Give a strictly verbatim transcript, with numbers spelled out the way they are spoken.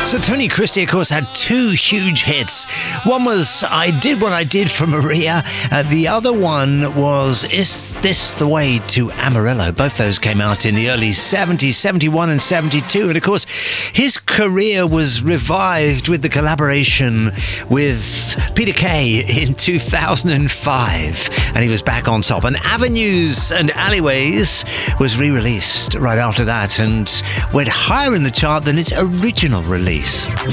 So Tony Christie, of course, had two huge hits. One was I Did What I Did for Maria. Uh, the other one was Is This the Way to Amarillo? Both those came out in the early seventies, seventy-one and seventy-two. And of course, his career was revived with the collaboration with Peter Kay in two thousand five. And he was back on top. And Avenues and Alleyways was re-released right after that and went higher in the chart than its original release.